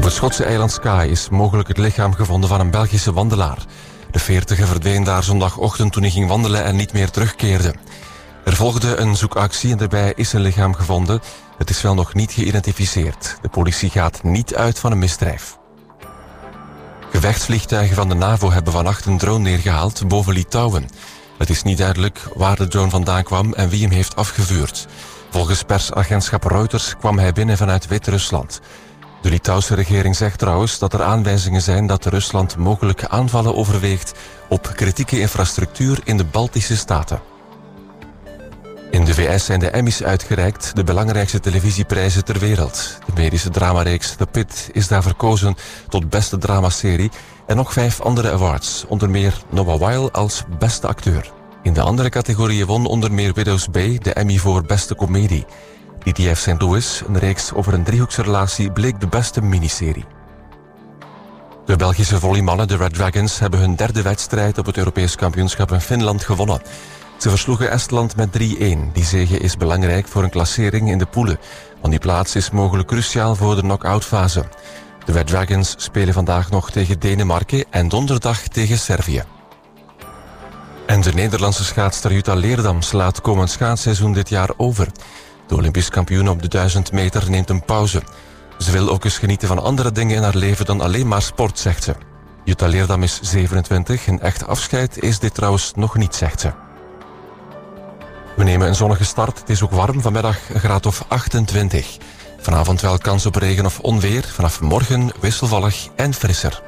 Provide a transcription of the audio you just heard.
het Schotse eiland Skye is mogelijk het lichaam gevonden van een Belgische wandelaar. De 40er verdween daar zondagochtend toen hij ging wandelen en niet meer terugkeerde. Er volgde een zoekactie en daarbij is een lichaam gevonden. Het is wel nog niet geïdentificeerd. De politie gaat niet uit van een misdrijf. Gevechtsvliegtuigen van de NAVO hebben vannacht een drone neergehaald boven Litouwen. Het is niet duidelijk waar de drone vandaan kwam en wie hem heeft afgevuurd. Volgens persagentschap Reuters kwam hij binnen vanuit Wit-Rusland. De Litouwse regering zegt trouwens dat er aanwijzingen zijn dat Rusland mogelijke aanvallen overweegt op kritieke infrastructuur in de Baltische staten. In de VS zijn de Emmys uitgereikt, de belangrijkste televisieprijzen ter wereld. De medische dramareeks The Pitt is daar verkozen tot beste dramaserie en nog 5 andere awards, onder meer Noah Wyle als beste acteur. In de andere categorieën won onder meer Widow's Bay de Emmy voor beste komedie. DTF St. Louis, een reeks over een driehoeksrelatie, bleek de beste miniserie. De Belgische volleymannen, de Red Dragons, hebben hun 3e wedstrijd op het Europees kampioenschap in Finland gewonnen. Ze versloegen Estland met 3-1. Die zege is belangrijk voor een klassering in de poelen, want die plaats is mogelijk cruciaal voor de knock-outfase. De Red Dragons spelen vandaag nog tegen Denemarken en donderdag tegen Servië. En de Nederlandse schaatster Jutta Leerdam slaat komend schaatsseizoen dit jaar over. De Olympisch kampioen op de 1000 meter neemt een pauze. Ze wil ook eens genieten van andere dingen in haar leven dan alleen maar sport, zegt ze. Jutta Leerdam is 27, een echt afscheid is dit trouwens nog niet, zegt ze. We nemen een zonnige start, het is ook warm, vanmiddag een graad of 28. Vanavond wel kans op regen of onweer, vanaf morgen wisselvallig en frisser.